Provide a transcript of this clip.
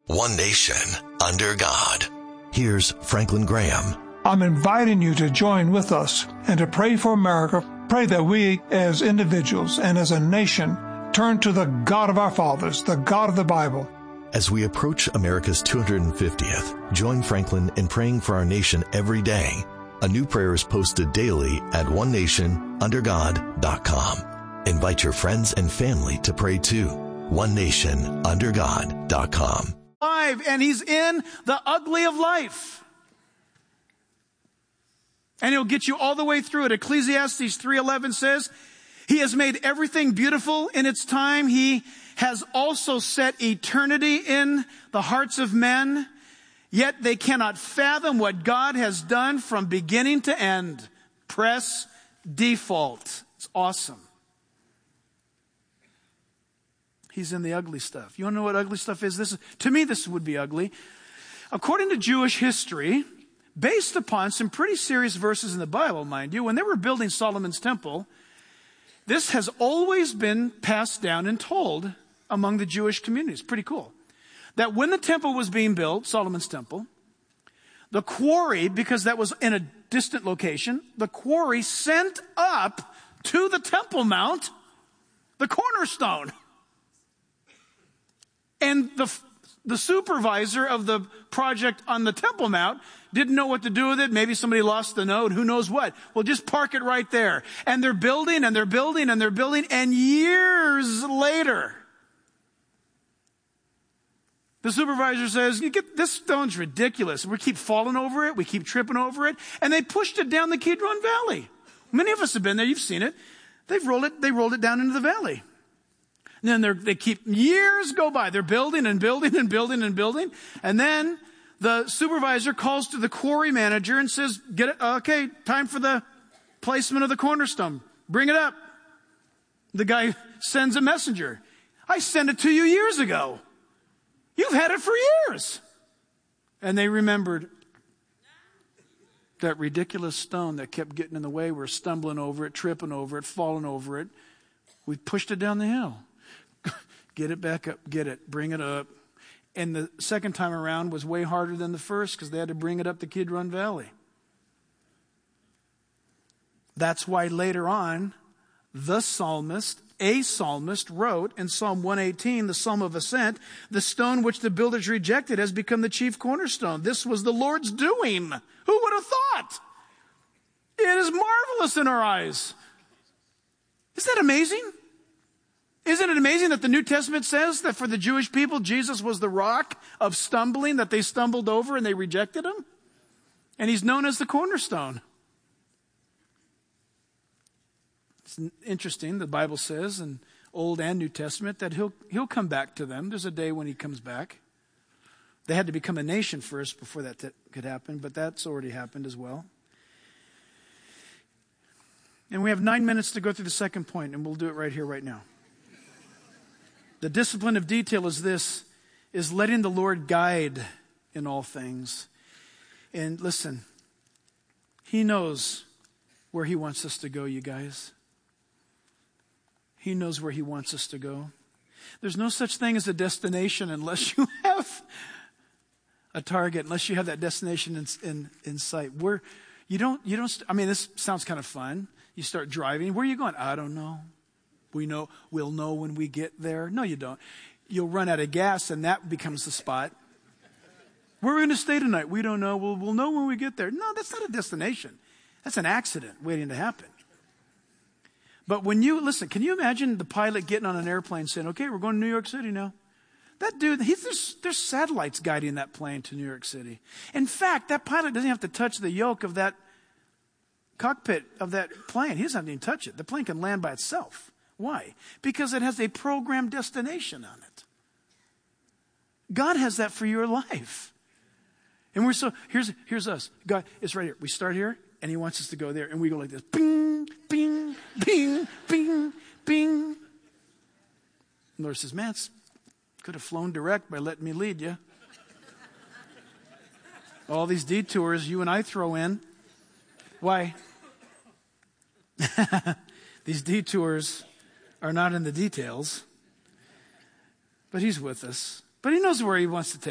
One nation under God. Here's Franklin Graham. I'm inviting you to join with us and to pray for America. Pray that we as individuals and as a nation turn to the God of our fathers, the God of the Bible. As we approach America's 250th, join Franklin in praying for our nation every day. A new prayer is posted daily at onenationundergod.com. Invite your friends and family to pray too. onenationundergod.com. And he's in the ugly of life. And he'll get you all the way through it. Ecclesiastes 3:11 says, he has made everything beautiful in its time. He has also set eternity in the hearts of men. Yet they cannot fathom what God has done from beginning to end. Press default. It's awesome. He's in the ugly stuff. You want to know what ugly stuff is? To me, this would be ugly. According to Jewish history, based upon some pretty serious verses in the Bible, mind you, when they were building Solomon's temple, this has always been passed down and told among the Jewish communities. Pretty cool. That when the temple was being built, Solomon's temple, the quarry, because that was in a distant location, the quarry sent up to the Temple Mount the cornerstone. And the supervisor of the project on the Temple Mount didn't know what to do with it. Maybe somebody lost the node. Who knows what? Well, just park it right there. And they're building and they're building and they're building. And years later, the supervisor says, this stone's ridiculous. We keep falling over it. We keep tripping over it. And they pushed it down the Kidron Valley. Many of us have been there. You've seen it. They rolled it down into the valley. And then they keep, years go by. They're building and building and building and building. And then the supervisor calls to the quarry manager and says, get it, okay, time for the placement of the cornerstone. Bring it up. The guy sends a messenger. I sent it to you years ago. You've had it for years. And they remembered that ridiculous stone that kept getting in the way. We're stumbling over it, tripping over it, falling over it. We pushed it down the hill. Get it back up, get it, bring it up. And the second time around was way harder than the first because they had to bring it up the Kidron Valley. That's why later on, a psalmist wrote in Psalm 118, the Psalm of Ascent, the stone which the builders rejected has become the chief cornerstone. This was the Lord's doing. Who would have thought? It is marvelous in our eyes. Isn't that amazing? Isn't it amazing that the New Testament says that for the Jewish people, Jesus was the rock of stumbling that they stumbled over and they rejected him? And he's known as the cornerstone. It's interesting, the Bible says in Old and New Testament that he'll come back to them. There's a day when he comes back. They had to become a nation first before that could happen, but that's already happened as well. And we have 9 minutes to go through the second point, and we'll do it right here, right now. The discipline of detail is letting the Lord guide in all things. And listen, he knows where he wants us to go, you guys. He knows where he wants us to go. There's no such thing as a destination unless you have a target, unless you have that destination in sight. This sounds kind of fun. You start driving. Where are you going? I don't know. We'll know when we get there. No, you don't. You'll run out of gas and that becomes the spot. Where are we going to stay tonight? We don't know. We'll know when we get there. No, that's not a destination. That's an accident waiting to happen. But when can you imagine the pilot getting on an airplane saying, okay, we're going to New York City now? That dude, there's satellites guiding that plane to New York City. In fact, that pilot doesn't have to touch the yoke of that cockpit of that plane. He doesn't have to even touch it. The plane can land by itself. Why? Because it has a programmed destination on it. God has that for your life. And here's us. God, it's right here. We start here, and he wants us to go there, and we go like this. Bing, bing, bing, bing, bing. And the Lord says, man, could have flown direct by letting me lead you. All these detours you and I throw in. Why? These detours are not in the details, but he's with us. But he knows where he wants to take